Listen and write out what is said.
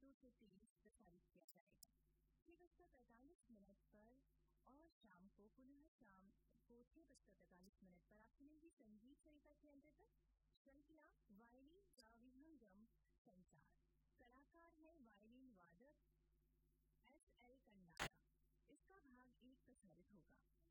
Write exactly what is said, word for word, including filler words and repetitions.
दो से तेईस प्रसारित किया जाएगा। छह बजकर पैंतालीस मिनट पर और शाम को पुनः शाम को छह बजकर पैंतालीस मिनट पर आप सुनेंगी संगीत सरिता के अंतर्गत श्रृंखला वायलिन का विहंगम संसार। कलाकार है वायलिन वादक एस एल कंडारा। इसका भाग एक प्रसारित होगा।